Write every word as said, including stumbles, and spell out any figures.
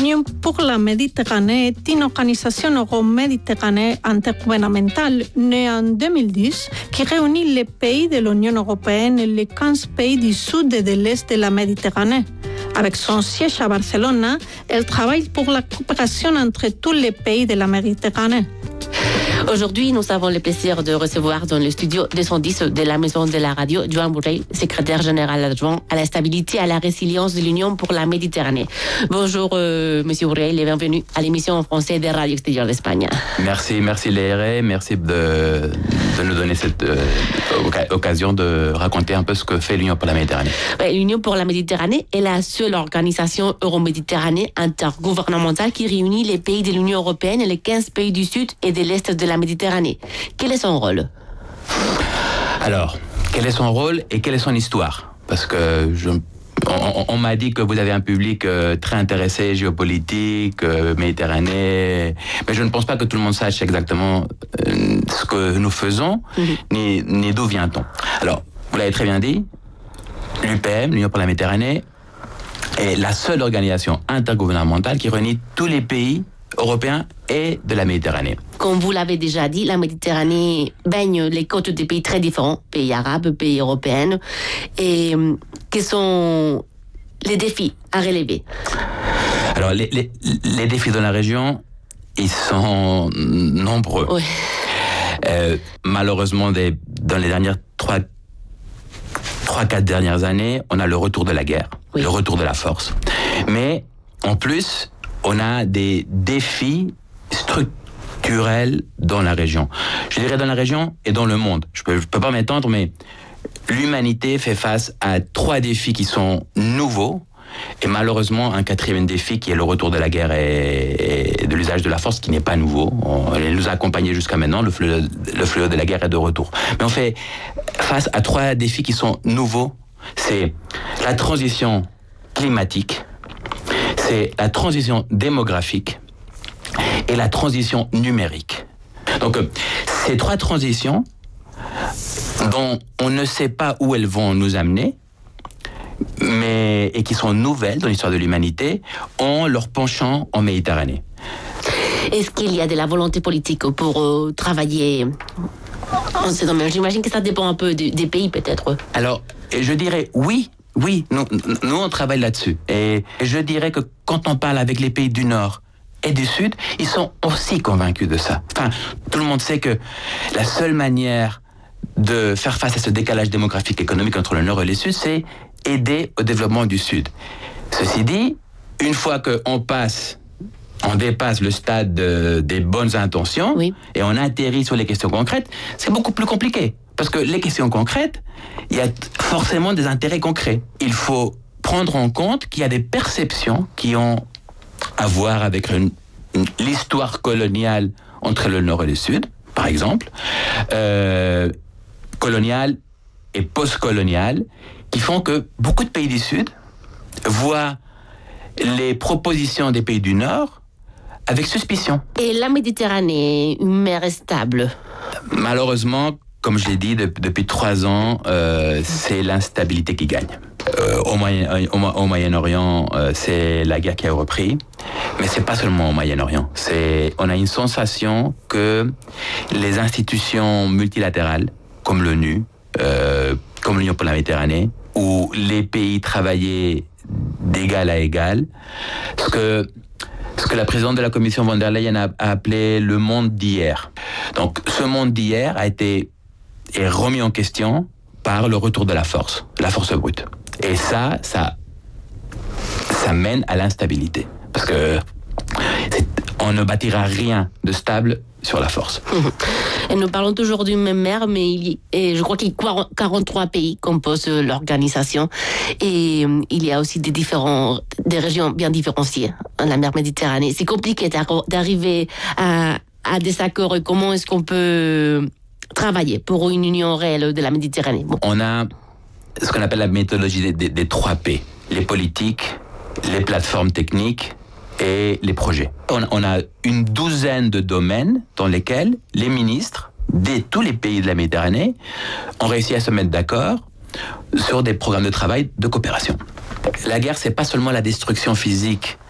L'Union pour la Méditerranée est une organisation euro-méditerranéenne intergouvernementale née en deux mille dix qui réunit les pays de l'Union européenne et les quinze pays du sud et de l'est de la Méditerranée. Avec son siège à Barcelone, elle travaille pour la coopération entre tous les pays de la Méditerranée. Aujourd'hui, nous avons le plaisir de recevoir dans le studio deux cent dix de la Maison de la Radio, Joan Borrell, secrétaire général adjoint à la stabilité et à la résilience de l'Union pour la Méditerranée. Bonjour, euh, Monsieur Borrell, et bienvenue à l'émission en français de Radio Extérieure d'Espagne. Merci, merci Léa, merci de, de nous donner cette euh, occasion de raconter un peu ce que fait l'Union pour la Méditerranée. Ouais, L'Union pour la Méditerranée est la seule organisation euroméditerranéenne intergouvernementale qui réunit les pays de l'Union européenne et les quinze pays du sud et de l'est de la Méditerranée. Quel est son rôle ? Alors, quel est son rôle et quelle est son histoire ? Parce que je, on, on m'a dit que vous avez un public euh, très intéressé, géopolitique, euh, méditerranée, mais je ne pense pas que tout le monde sache exactement euh, ce que nous faisons, mm-hmm. ni, ni d'où vient-on. Alors, vous l'avez très bien dit, l'U P M, l'Union pour la Méditerranée, est la seule organisation intergouvernementale qui réunit tous les pays européens et de la Méditerranée. Comme vous l'avez déjà dit, la Méditerranée baigne les côtes de pays très différents, pays arabes, pays européens, et euh, quels sont les défis à relever ? Alors, les, les, les défis dans la région, ils sont nombreux. Oui. Euh, malheureusement, des, dans les dernières trois, trois, quatre dernières années, on a le retour de la guerre, oui. le retour de la force. Mais, en plus, on a des défis structurels dans la région. Je dirais dans la région et dans le monde. Je peux, je peux pas m'étendre, mais l'humanité fait face à trois défis qui sont nouveaux et malheureusement un quatrième défi qui est le retour de la guerre et, et de l'usage de la force qui n'est pas nouveau. On, elle nous a accompagnés jusqu'à maintenant. Le fléau, le fléau de la guerre est de retour. Mais on fait face à trois défis qui sont nouveaux. C'est la transition climatique, c'est la transition démographique et la transition numérique. Donc, euh, ces trois transitions dont on ne sait pas où elles vont nous amener, mais, et qui sont nouvelles dans l'histoire de l'humanité, ont leur penchant en Méditerranée. Est-ce qu'il y a de la volonté politique pour euh, travailler en ce domaine ? J'imagine que ça dépend un peu des, des pays, peut-être. Alors, je dirais oui. Oui, nous, nous, on travaille là-dessus. Et je dirais que quand on parle avec les pays du Nord et du Sud, ils sont aussi convaincus de ça. Enfin, tout le monde sait que la seule manière de faire face à ce décalage démographique et économique entre le Nord et le Sud, c'est aider au développement du Sud. Ceci dit, une fois qu'on passe, on dépasse le stade de, des bonnes intentions, oui. et on atterrit sur les questions concrètes, c'est beaucoup plus compliqué. Parce que les questions concrètes, il y a forcément des intérêts concrets. Il faut prendre en compte qu'il y a des perceptions qui ont à voir avec une, une, l'histoire coloniale entre le Nord et le Sud, par exemple, euh, coloniale et post-coloniale, qui font que beaucoup de pays du Sud voient les propositions des pays du Nord avec suspicion. Et la Méditerranée, une mer stable ? Malheureusement, comme je l'ai dit, de, depuis trois ans, euh, c'est l'instabilité qui gagne. Euh, au, Moyen, au, au Moyen-Orient, euh, c'est la guerre qui a repris, mais c'est pas seulement au Moyen-Orient. C'est, on a une sensation que les institutions multilatérales, comme l'ONU, euh, comme l'Union pour la Méditerranée, où les pays travaillaient d'égal à égal, ce que ce que la présidente de la Commission von der Leyen a, a appelé le monde d'hier. Donc, ce monde d'hier a été est remis en question par le retour de la force, la force brute. Et ça, ça, ça mène à l'instabilité. Parce que c'est, on ne bâtira rien de stable sur la force. Et nous parlons toujours d'une même mer, mais il y, et je crois qu'il y a quarante-trois pays composent l'organisation. Et euh, il y a aussi des, différents, des régions bien différenciées dans la mer Méditerranée. C'est compliqué d'arriver à, à des accords. Et comment est-ce qu'on peut travailler pour une union réelle de la Méditerranée? Bon. On a ce qu'on appelle la méthodologie des, des, des trois P. Les politiques, les plateformes techniques et les projets. On, on a une douzaine de domaines dans lesquels les ministres de tous les pays de la Méditerranée ont réussi à se mettre d'accord sur des programmes de travail de coopération. La guerre, c'est pas seulement la destruction physique